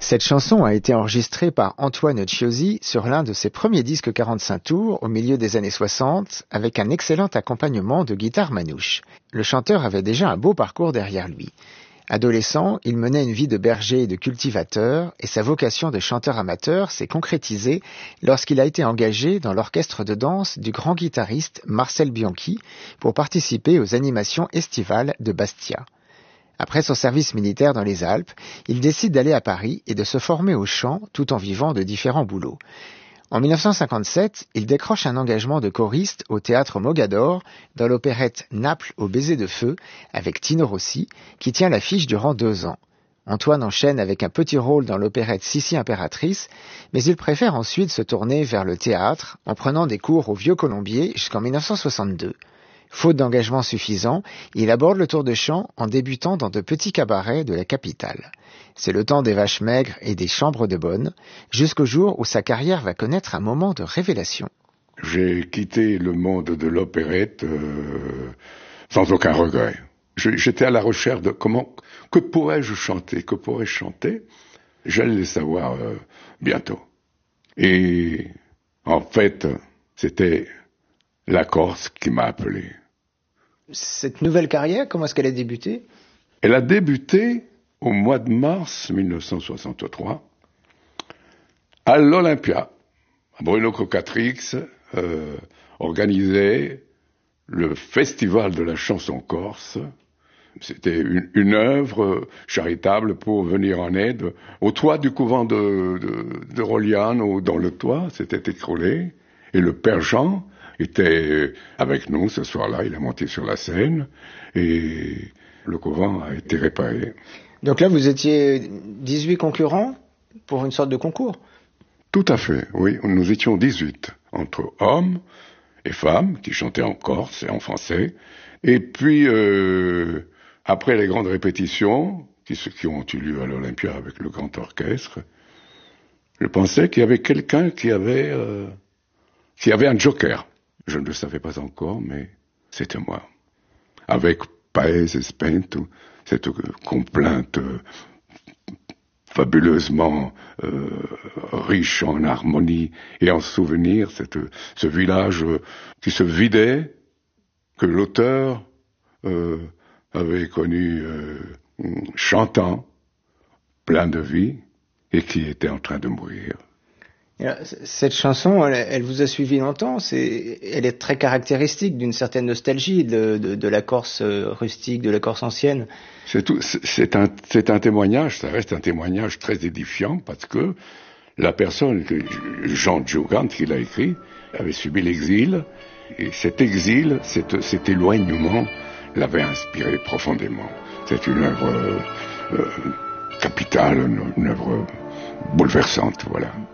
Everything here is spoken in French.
Cette chanson a été enregistrée par Antoine Ciosi sur l'un de ses premiers disques 45 tours au milieu des années 60 avec un excellent accompagnement de guitare manouche. Le chanteur avait déjà un beau parcours derrière lui. Adolescent, il menait une vie de berger et de cultivateur et sa vocation de chanteur amateur s'est concrétisée lorsqu'il a été engagé dans l'orchestre de danse du grand guitariste Marcel Bianchi pour participer aux animations estivales de Bastia. Après son service militaire dans les Alpes, il décide d'aller à Paris et de se former au chant tout en vivant de différents boulots. En 1957, il décroche un engagement de choriste au théâtre Mogador dans l'opérette Naples au baiser de feu avec Tino Rossi qui tient l'affiche durant 2 ans. Antoine enchaîne avec un petit rôle dans l'opérette Sissi impératrice, mais il préfère ensuite se tourner vers le théâtre en prenant des cours au Vieux Colombier jusqu'en 1962. Faute d'engagement suffisant, il aborde le tour de chant en débutant dans de petits cabarets de la capitale. C'est le temps des vaches maigres et des chambres de bonne, jusqu'au jour où sa carrière va connaître un moment de révélation. J'ai quitté le monde de l'opérette sans aucun regret. J'étais à la recherche de que pourrais-je chanter, que pourrais-je chanter. J'allais le savoir bientôt. Et en fait, c'était la Corse qui m'a appelé. Cette nouvelle carrière, comment est-ce qu'elle a débuté ? Elle a débuté au mois de mars 1963 à l'Olympia. Bruno Cocatrix organisait le festival de la chanson corse. C'était une œuvre charitable pour venir en aide au toit du couvent de Roliane, dont le toit s'était écroulé. Et le père Jean était avec nous ce soir-là, il a monté sur la scène et le couvent a été réparé. Donc là, vous étiez 18 concurrents pour une sorte de concours ? Tout à fait, oui. Nous étions 18, entre hommes et femmes qui chantaient en corse et en français. Et puis, après les grandes répétitions qui ont eu lieu à l'Olympia avec le grand orchestre, je pensais qu'il y avait quelqu'un qui avait un joker. Je ne le savais pas encore, mais c'était moi. Avec Paese Spento, cette complainte fabuleusement riche en harmonie et en souvenirs, ce village qui se vidait, que l'auteur avait connu chantant, plein de vie, et qui était en train de mourir. Cette chanson, elle vous a suivi longtemps. Elle est très caractéristique d'une certaine nostalgie de la Corse rustique, de la Corse ancienne. C'est un témoignage, ça reste un témoignage très édifiant parce que la personne, Jean Giugand, qui l'a écrit, avait subi l'exil et cet exil, cet éloignement l'avait inspiré profondément. C'est une œuvre capitale, une œuvre bouleversante, voilà.